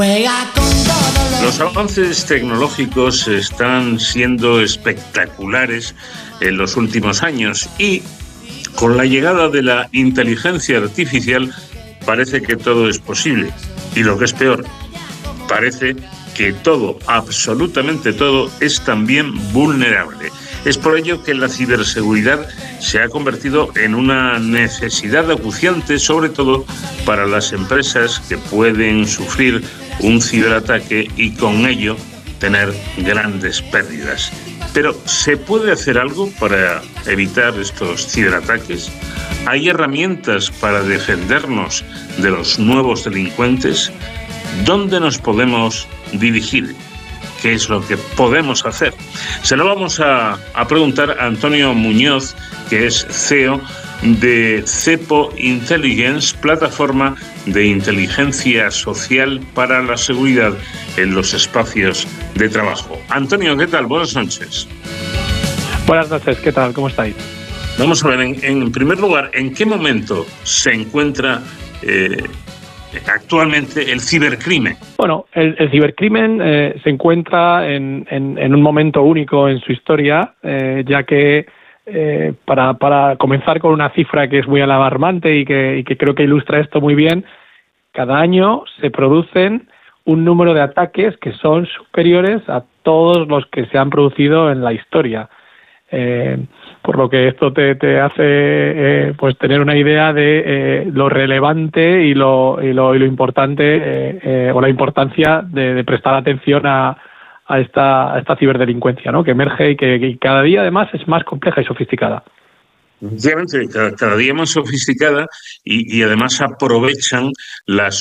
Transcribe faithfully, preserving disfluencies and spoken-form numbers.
Los avances tecnológicos están siendo espectaculares en los últimos años y con la llegada de la inteligencia artificial parece que todo es posible. Y lo que es peor, parece que todo, absolutamente todo, es también vulnerable. Es por ello que la ciberseguridad se ha convertido en una necesidad acuciante, sobre todo para las empresas que pueden sufrir un ciberataque y con ello tener grandes pérdidas. Pero, ¿se puede hacer algo para evitar estos ciberataques? ¿Hay herramientas para defendernos de los nuevos delincuentes? ¿Dónde nos podemos dirigir? ¿Qué es lo que podemos hacer? Se lo vamos a, a preguntar a Antonio Muñoz, que es C E O de Cepo Intelligence, plataforma de inteligencia social para la seguridad en los espacios de trabajo. Antonio, ¿qué tal? Buenas noches. Buenas noches, ¿qué tal? ¿Cómo estáis? Vamos a ver, en, en primer lugar, ¿en qué momento se encuentra eh, actualmente el cibercrimen? Bueno, el, el cibercrimen eh, se encuentra en, en, en un momento único en su historia, eh, ya que eh, para, para comenzar con una cifra que es muy alarmante y que, y que creo que ilustra esto muy bien, cada año se producen un número de ataques que son superiores a todos los que se han producido en la historia. Eh, por lo que esto te, te hace eh, pues tener una idea de eh, lo relevante y lo, y lo, y lo importante eh, eh, o la importancia de, de prestar atención a, a, esta, a esta ciberdelincuencia, ¿no? Que emerge y que, que cada día además es más compleja y sofisticada. Cada, cada día más sofisticada y, y además aprovechan las